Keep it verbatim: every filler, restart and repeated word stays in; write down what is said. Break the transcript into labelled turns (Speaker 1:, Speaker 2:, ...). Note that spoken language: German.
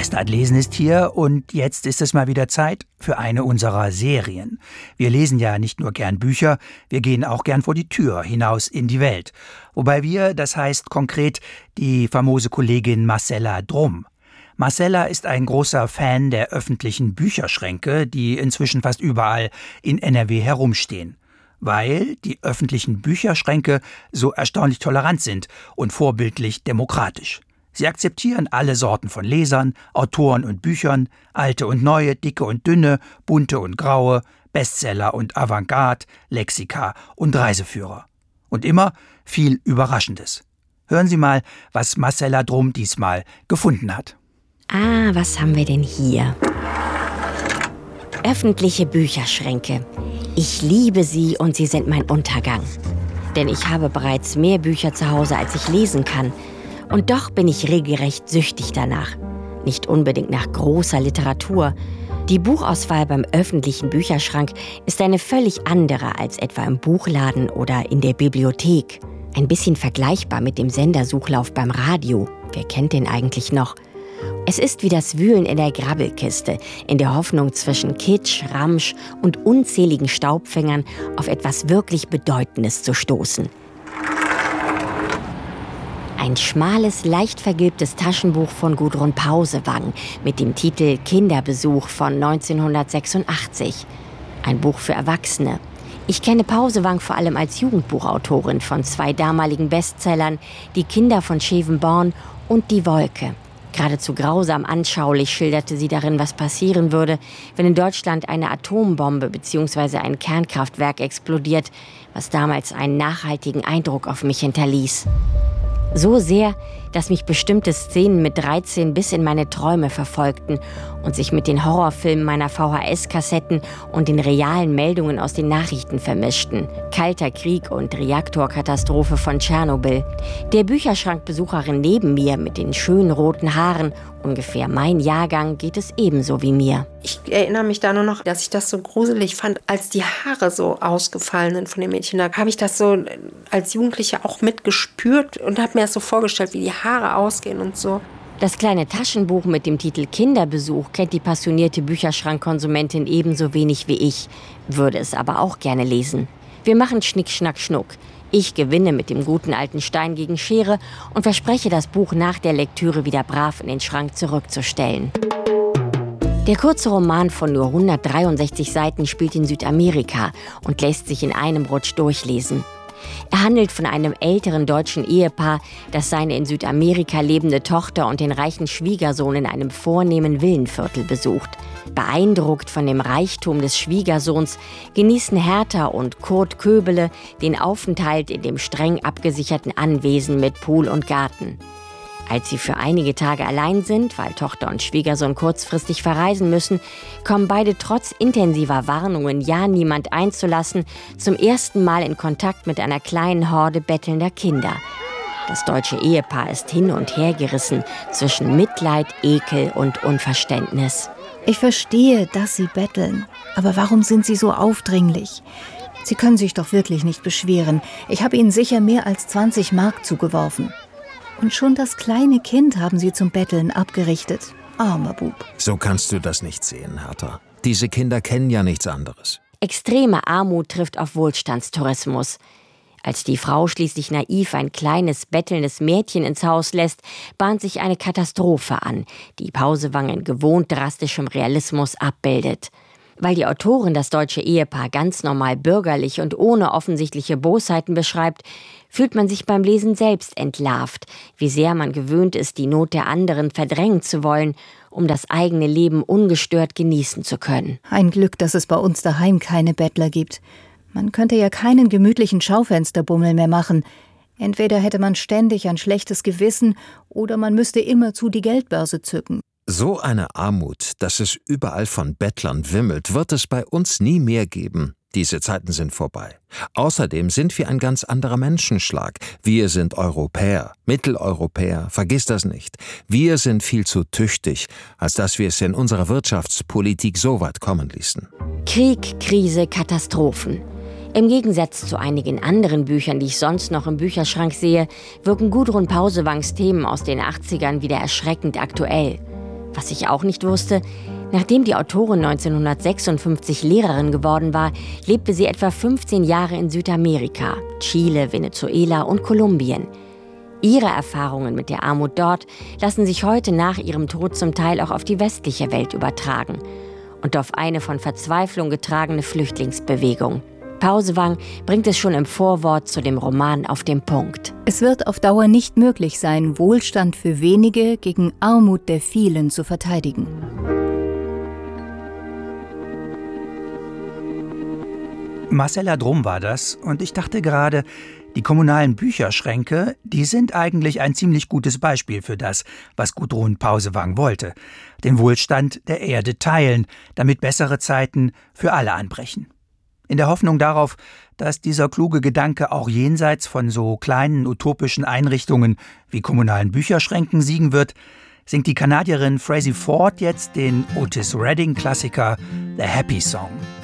Speaker 1: Bastard Lesen ist hier und jetzt ist es mal wieder Zeit für eine unserer Serien. Wir lesen ja nicht nur gern Bücher, wir gehen auch gern vor die Tür hinaus in die Welt. Wobei wir, das heißt konkret die famose Kollegin Marcella Drum. Marcella ist ein großer Fan der öffentlichen Bücherschränke, die inzwischen fast überall in N R W herumstehen. Weil die öffentlichen Bücherschränke so erstaunlich tolerant sind und vorbildlich demokratisch. Sie akzeptieren alle Sorten von Lesern, Autoren und Büchern, alte und neue, dicke und dünne, bunte und graue, Bestseller und Avantgarde, Lexika und Reiseführer. Und immer viel Überraschendes. Hören Sie mal, was Marcella Drum diesmal gefunden hat.
Speaker 2: Ah, was haben wir denn hier? Öffentliche Bücherschränke. Ich liebe sie und sie sind mein Untergang. Denn ich habe bereits mehr Bücher zu Hause, als ich lesen kann. Und doch bin ich regelrecht süchtig danach. Nicht unbedingt nach großer Literatur. Die Buchauswahl beim öffentlichen Bücherschrank ist eine völlig andere als etwa im Buchladen oder in der Bibliothek. Ein bisschen vergleichbar mit dem Sendersuchlauf beim Radio. Wer kennt den eigentlich noch? Es ist wie das Wühlen in der Grabbelkiste, in der Hoffnung zwischen Kitsch, Ramsch und unzähligen Staubfängern auf etwas wirklich Bedeutendes zu stoßen. Ein schmales, leicht vergilbtes Taschenbuch von Gudrun Pausewang mit dem Titel Kinderbesuch von neunzehnhundertsechsundachtzig. Ein Buch für Erwachsene. Ich kenne Pausewang vor allem als Jugendbuchautorin von zwei damaligen Bestsellern, Die Kinder von Schevenborn und Die Wolke. Geradezu grausam anschaulich schilderte sie darin, was passieren würde, wenn in Deutschland eine Atombombe bzw. ein Kernkraftwerk explodiert, was damals einen nachhaltigen Eindruck auf mich hinterließ. So sehr, dass mich bestimmte Szenen mit dreizehn bis in meine Träume verfolgten und sich mit den Horrorfilmen meiner V H S-Kassetten und den realen Meldungen aus den Nachrichten vermischten. Kalter Krieg und Reaktorkatastrophe von Tschernobyl. Der Bücherschrankbesucherin neben mir mit den schönen roten Haaren, ungefähr mein Jahrgang, geht es ebenso wie mir.
Speaker 3: Ich erinnere mich da nur noch, dass ich das so gruselig fand, als die Haare so ausgefallen sind von dem Mädchen. Da habe ich das so als Jugendliche auch mitgespürt und habe mir das so vorgestellt, wie die Haare ausgehen und so.
Speaker 2: Das kleine Taschenbuch mit dem Titel Kinderbesuch kennt die passionierte Bücherschrankkonsumentin ebenso wenig wie ich, würde es aber auch gerne lesen. Wir machen Schnick, Schnack, Schnuck. Ich gewinne mit dem guten alten Stein gegen Schere und verspreche, das Buch nach der Lektüre wieder brav in den Schrank zurückzustellen. Der kurze Roman von nur hundertdreiundsechzig Seiten spielt in Südamerika und lässt sich in einem Rutsch durchlesen. Er handelt von einem älteren deutschen Ehepaar, das seine in Südamerika lebende Tochter und den reichen Schwiegersohn in einem vornehmen Villenviertel besucht. Beeindruckt von dem Reichtum des Schwiegersohns genießen Hertha und Kurt Köbele den Aufenthalt in dem streng abgesicherten Anwesen mit Pool und Garten. Als sie für einige Tage allein sind, weil Tochter und Schwiegersohn kurzfristig verreisen müssen, kommen beide trotz intensiver Warnungen, ja niemand einzulassen, zum ersten Mal in Kontakt mit einer kleinen Horde bettelnder Kinder. Das deutsche Ehepaar ist hin und her gerissen zwischen Mitleid, Ekel und Unverständnis.
Speaker 4: Ich verstehe, dass Sie betteln. Aber warum sind Sie so aufdringlich? Sie können sich doch wirklich nicht beschweren. Ich habe Ihnen sicher mehr als zwanzig Mark zugeworfen. Und schon das kleine Kind haben Sie zum Betteln abgerichtet. Armer Bub.
Speaker 5: So kannst du das nicht sehen, Hertha. Diese Kinder kennen ja nichts anderes.
Speaker 2: Extreme Armut trifft auf Wohlstandstourismus. Als die Frau schließlich naiv ein kleines, bettelndes Mädchen ins Haus lässt, bahnt sich eine Katastrophe an, die Pausewang in gewohnt drastischem Realismus abbildet. Weil die Autorin das deutsche Ehepaar ganz normal bürgerlich und ohne offensichtliche Bosheiten beschreibt, fühlt man sich beim Lesen selbst entlarvt, wie sehr man gewöhnt ist, die Not der anderen verdrängen zu wollen, um das eigene Leben ungestört genießen zu können.
Speaker 4: Ein Glück, dass es bei uns daheim keine Bettler gibt. Man könnte ja keinen gemütlichen Schaufensterbummel mehr machen. Entweder hätte man ständig ein schlechtes Gewissen oder man müsste immerzu die Geldbörse zücken.
Speaker 5: So eine Armut, dass es überall von Bettlern wimmelt, wird es bei uns nie mehr geben. Diese Zeiten sind vorbei. Außerdem sind wir ein ganz anderer Menschenschlag. Wir sind Europäer, Mitteleuropäer, vergiss das nicht. Wir sind viel zu tüchtig, als dass wir es in unserer Wirtschaftspolitik so weit kommen ließen.
Speaker 2: Krieg, Krise, Katastrophen. Im Gegensatz zu einigen anderen Büchern, die ich sonst noch im Bücherschrank sehe, wirken Gudrun Pausewangs Themen aus den achtzigern wieder erschreckend aktuell. Was ich auch nicht wusste, nachdem die Autorin neunzehnhundertsechsundfünfzig Lehrerin geworden war, lebte sie etwa fünfzehn Jahre in Südamerika, Chile, Venezuela und Kolumbien. Ihre Erfahrungen mit der Armut dort lassen sich heute nach ihrem Tod zum Teil auch auf die westliche Welt übertragen und auf eine von Verzweiflung getragene Flüchtlingsbewegung. Pausewang bringt es schon im Vorwort zu dem Roman auf den Punkt.
Speaker 4: Es wird auf Dauer nicht möglich sein, Wohlstand für wenige gegen Armut der vielen zu verteidigen.
Speaker 1: Marcella Drum war das und ich dachte gerade, die kommunalen Bücherschränke, die sind eigentlich ein ziemlich gutes Beispiel für das, was Gudrun Pausewang wollte. Den Wohlstand der Erde teilen, damit bessere Zeiten für alle anbrechen. In der Hoffnung darauf, dass dieser kluge Gedanke auch jenseits von so kleinen utopischen Einrichtungen wie kommunalen Bücherschränken siegen wird, singt die Kanadierin Frazey Ford jetzt den Otis Redding-Klassiker The Happy Song.